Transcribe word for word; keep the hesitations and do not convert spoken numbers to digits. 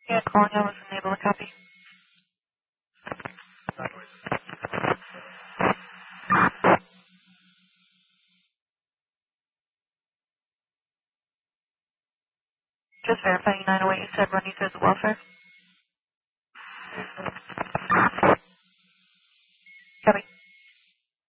Yeah, calling I wasn't able to copy. Just verifying nine oh eight, you said running through the welfare. Copy.